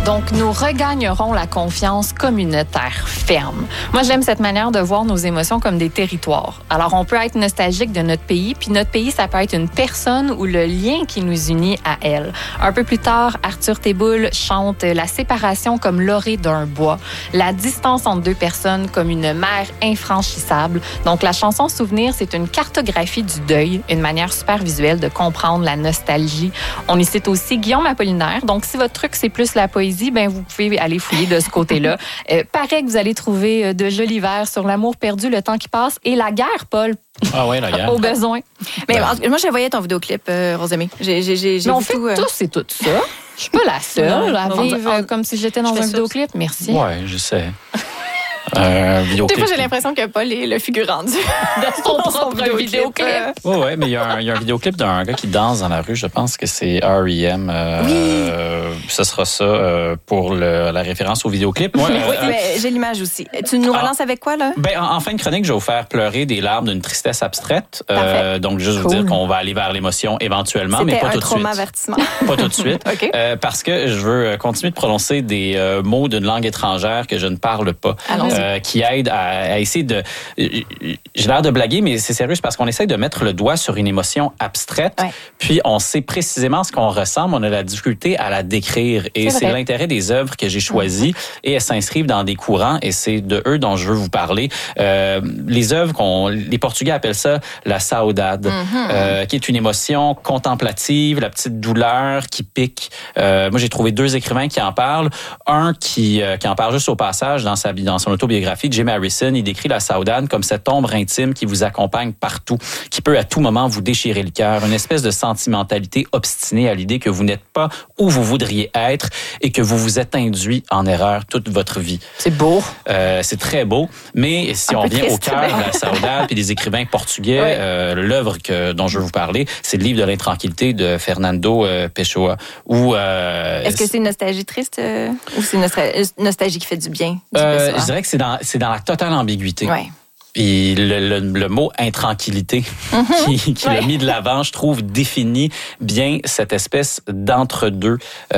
Donc, nous regagnerons la confiance communautaire ferme. Moi, j'aime cette manière de voir nos émotions comme des territoires. Alors, on peut être nostalgique de notre pays, puis notre pays, ça peut être une personne ou le lien qui nous unit à elle. Un peu plus tard, Arthur Théboul chante la séparation comme l'orée d'un bois, la distance entre deux personnes comme une mer infranchissable. Donc, la chanson Souvenir, c'est une cartographie du deuil, une manière super visuelle de comprendre la nostalgie. On y cite aussi Guillaume Apollinaire. Donc, si votre truc, c'est plus la poésie, ben vous pouvez aller fouiller de ce côté-là. Paraît que vous allez trouver de jolis vers sur l'amour perdu, le temps qui passe et la guerre, Paul. Ah oui, la guerre. Au besoin. Mais moi, je voyais ton vidéoclip, Rosemée. Mais on fait tous et tout ça. Je suis pas la seule à vivre comme si j'étais dans un vidéoclip. Merci. Oui, je sais. Des fois, j'ai l'impression que Paul est le figurant de son propre vidéoclip. Oui, mais il y a un vidéoclip d'un gars qui danse dans la rue. Je pense que c'est R.E.M. Oui. Ce sera ça pour la référence au vidéoclip. Moi, oui, mais j'ai l'image aussi. Tu nous relances avec quoi, là? En fin de chronique, je vais vous faire pleurer des larmes d'une tristesse abstraite. Donc, juste vous dire qu'on va aller vers l'émotion éventuellement, mais pas tout de suite. C'était un trauma-avertissement. Pas tout de suite. OK. Parce que je veux continuer de prononcer des mots d'une langue étrangère que je ne parle pas. Qui aide à essayer de... J'ai l'air de blaguer, mais c'est sérieux, c'est parce qu'on essaie de mettre le doigt sur une émotion abstraite, puis on sait précisément ce qu'on ressent, mais on a la difficulté à la décrire. Et c'est l'intérêt des œuvres que j'ai choisies, et elles s'inscrivent dans des courants, et c'est de eux dont je veux vous parler. Les œuvres, les Portugais appellent ça la saudade, qui est une émotion contemplative, la petite douleur qui pique. Moi, j'ai trouvé 2 écrivains qui en parlent. Un qui en parle juste au passage dans son autobiographie, Jim Harrison, il décrit la saudade comme cette ombre intime qui vous accompagne partout, qui peut à tout moment vous déchirer le cœur, une espèce de sentimentalité obstinée à l'idée que vous n'êtes pas où vous voudriez être et que vous vous êtes induit en erreur toute votre vie. C'est beau. C'est très beau, mais si on vient au cœur de la saudade puis des écrivains portugais, l'œuvre dont je veux vous parler, c'est le livre de l'intranquillité de Fernando Pessoa. Est-ce que c'est une nostalgie triste ou c'est une nostalgie qui fait du bien? Je dirais que c'est dans la totale ambiguïté. Ouais. Puis le mot intranquillité qui l'a mis de l'avant, je trouve, définit bien cette espèce d'entre-deux.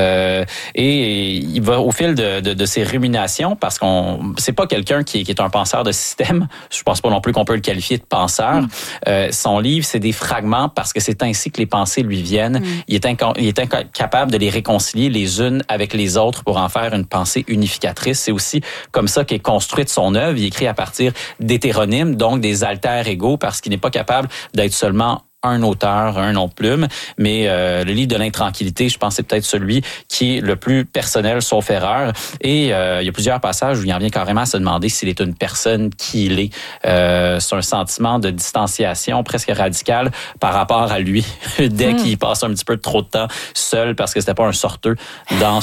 Et il va au fil de ses ruminations, parce c'est pas quelqu'un qui est un penseur de système. Je pense pas non plus qu'on peut le qualifier de penseur. Son livre, c'est des fragments parce que c'est ainsi que les pensées lui viennent. Il est incapable de les réconcilier les unes avec les autres pour en faire une pensée unificatrice. C'est aussi comme ça qu'est construite son œuvre. Il écrit à partir d'hétéronymes, donc des alter-égaux, parce qu'il n'est pas capable d'être seulement un auteur, un nom de plume, mais le livre de l'intranquillité, je pense que c'est peut-être celui qui est le plus personnel, sauf erreur. Et il y a plusieurs passages où il en vient carrément à se demander s'il est une personne qui il est. C'est un sentiment de distanciation presque radical par rapport à lui, dès qu'il passe un petit peu trop de temps seul, parce que c'était pas un sorteux dans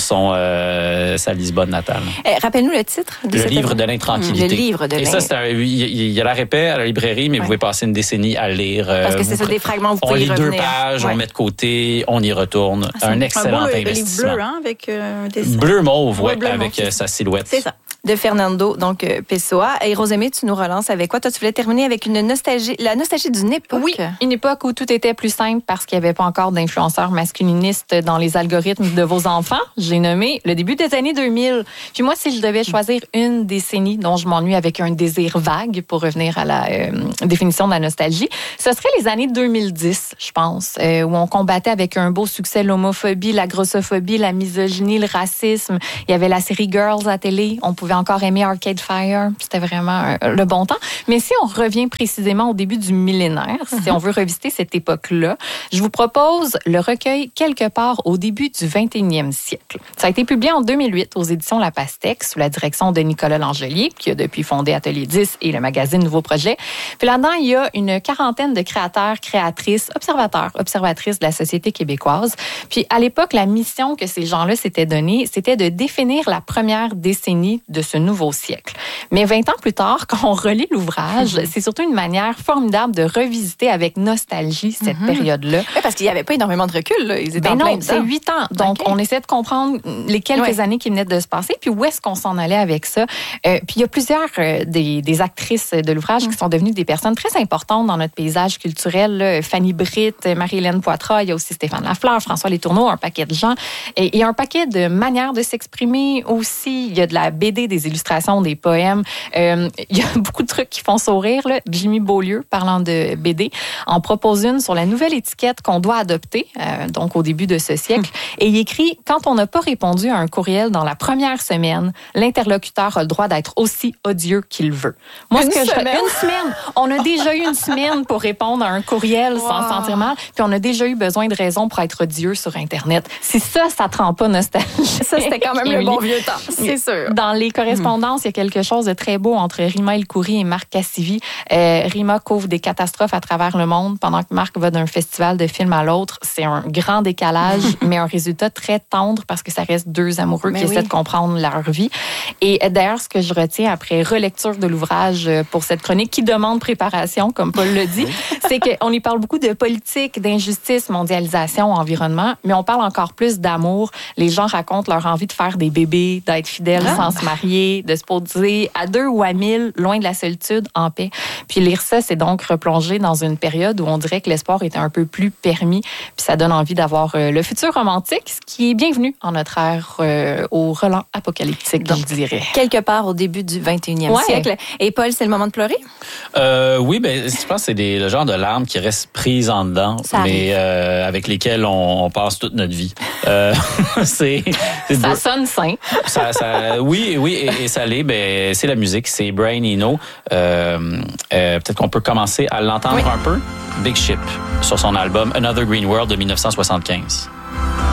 sa Lisbonne natale. Rappelle-nous le titre de Le livre de l'intranquillité. Le livre de l'intranquillité. Et ça, il y a la répète à la librairie, mais vous pouvez passer une décennie à le lire. Parce que c'est ça, des fragments, vous on pouvez lit y revenir. 2 pages, on met de côté, on y retourne. Un excellent investissement. Un livre bleu, hein, avec un dessin. Bleu mauve, bleu avec mauve, sa silhouette. C'est ça. De Fernando, donc Pessoa. Et Rosemée, tu nous relances avec quoi? Toi, tu voulais terminer avec la nostalgie d'une époque. Oui, une époque où tout était plus simple parce qu'il n'y avait pas encore d'influenceurs masculinistes dans les algorithmes de vos enfants. J'ai nommé le début des années 2000. Puis moi, si je devais choisir une décennie dont je m'ennuie avec un désir vague, pour revenir à la définition de la nostalgie, ce serait les années 2010, je pense, où on combattait avec un beau succès l'homophobie, la grossophobie, la misogynie, le racisme. Il y avait la série Girls à télé. On pouvait encore aimer Arcade Fire. C'était vraiment le bon temps. Mais si on revient précisément au début du millénaire, si on veut revisiter cette époque-là, je vous propose le recueil Quelque part au début du 21e siècle. Ça a été publié en 2008 aux éditions La Pastèque sous la direction de Nicolas Langelier, qui a depuis fondé Atelier 10 et le magazine Nouveau Projet. Puis là-dedans, il y a une quarantaine de créateurs, créatrices, observateurs, observatrices de la société québécoise. Puis à l'époque, la mission que ces gens-là s'étaient donnée, c'était de définir la première décennie de ce nouveau siècle. Mais 20 ans plus tard, quand on relit l'ouvrage, c'est surtout une manière formidable de revisiter avec nostalgie cette période-là. Oui, parce qu'il n'y avait pas énormément de recul. Là. Ils étaient en plein dedans. C'est 8 ans. Donc, on essaie de comprendre les quelques années qui venaient de se passer, puis où est-ce qu'on s'en allait avec ça. Puis il y a plusieurs des actrices de l'ouvrage qui sont devenues des personnes très importantes dans notre paysage culturel. Là. Fanny Britt, Marie-Hélène Poitras, il y a aussi Stéphane Lafleur, François Letourneau, un paquet de gens. Et il y a un paquet de manières de s'exprimer aussi. Il y a de la BD, des illustrations, des poèmes. Il y a beaucoup de trucs qui font sourire. Là. Jimmy Beaulieu, parlant de BD, en propose une sur la nouvelle étiquette qu'on doit adopter, donc au début de ce siècle. Et il écrit « Quand on n'a pas répondu à un courriel dans la première semaine, l'interlocuteur a le droit d'être aussi odieux qu'il veut. » Une semaine. On a déjà eu une semaine pour répondre à un courriel sans se sentir mal, puis on a déjà eu besoin de raisons pour être odieux sur Internet. Si ça te rend pas nostalgique. Ça, c'était quand même le bon vieux temps, c'est sûr. Dans les correspondances, il y a quelque chose de très beau entre Rima El-Khoury et Marc Cassivi. Rima couvre des catastrophes à travers le monde pendant que Marc va d'un festival de films à l'autre. C'est un grand décalage, mais un résultat très tendre parce que ça reste deux amoureux qui essaient de comprendre leur vie. Et d'ailleurs, ce que je retiens après relecture de l'ouvrage pour cette chronique qui demande préparation, comme Paul le dit, c'est qu'on y parle beaucoup de politique, d'injustice, mondialisation, environnement, mais on parle encore plus d'amour. Les gens racontent leur envie de faire des bébés, d'être fidèles sans se marier, de se poser à 2 ou à 1000, loin de la solitude, en paix. Puis lire ça, c'est donc replonger dans une période où on dirait que l'espoir était un peu plus permis, puis ça donne envie d'avoir le futur romantique, ce qui est bienvenu en notre ère au relent apocalyptique, donc, je dirais. Quelque part au début du 21e siècle. Et Paul, c'est le moment de pleurer? Oui, je pense que c'est le genre de larmes qui restent prises en dedans, mais avec lesquelles on passe toute notre vie. Ça sonne sain. Oui, et ça l'est. C'est la musique, c'est Brian Eno. Peut-être qu'on peut commencer à l'entendre un peu. Big Ship, sur son album Another Green World de 1975.